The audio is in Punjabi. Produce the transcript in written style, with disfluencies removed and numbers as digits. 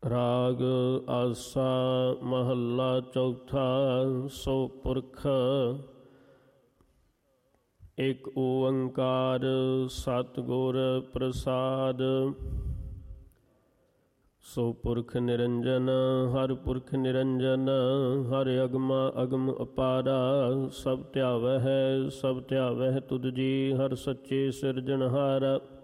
ਰਾਗ ਆਸਾ ਮਹੱਲਾ ਚੌਥਾ। ਸੋ ਪੁਰਖ ਇੱਕ ਓੰਕਾਰ ਸਤਿਗੁਰ ਪ੍ਰਸਾਦ। ਸੋ ਪੁਰਖ ਨਿਰੰਜਨ ਹਰ ਪੁਰਖ ਨਿਰੰਜਨ, ਹਰ ਅਗਮਾ ਅਗਮ ਅਪਾਰਾ। ਸਭ ਧਿਆਵਹਿ ਸਭ ਧਿਆਵਹਿ ਤੁਧ ਜੀ, ਹਰ ਸੱਚੇ ਸਿਰਜਣਹਾਰਾ।